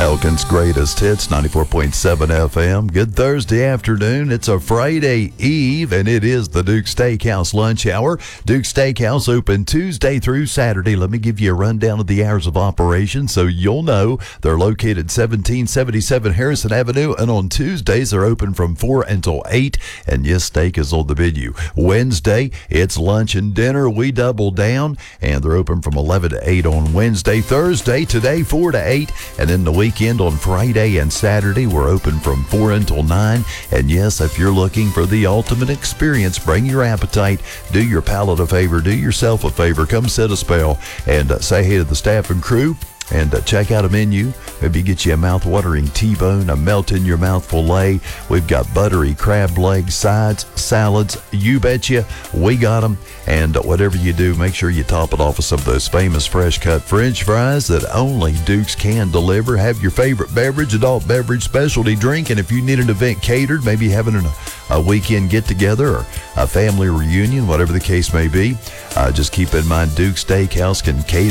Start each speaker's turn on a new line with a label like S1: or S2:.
S1: Elkin's Greatest Hits, 94.7 FM. Good Thursday afternoon. It's a Friday Eve, and it is the Duke Steakhouse lunch hour. Duke Steakhouse open Tuesday through Saturday. Let me give you a rundown of the hours of operation so you'll know. They're located 1777 Harrison Avenue, and on Tuesdays they're open from 4 until 8, and yes, steak is on the menu. Wednesday, it's lunch and dinner. We double down, and they're open from 11 to 8 on Wednesday. Thursday, today, 4 to 8, and then the weekend on Friday and Saturday, we're open from 4 until 9. And yes, if you're looking for the ultimate experience, bring your appetite, do your palate a favor, do yourself a favor, come sit a spell and say hey to the staff and crew. And check out a menu. Maybe get you a mouth-watering T-bone, a melt-in-your-mouth filet. We've got buttery crab legs, sides, salads. You betcha, we got them. And whatever you do, make sure you top it off with some of those famous fresh-cut French fries that only Duke's can deliver. Have your favorite beverage, adult beverage, specialty drink. And if you need an event catered, maybe having a weekend get-together or a family reunion, whatever the case may be, just keep in mind Duke Steakhouse can cater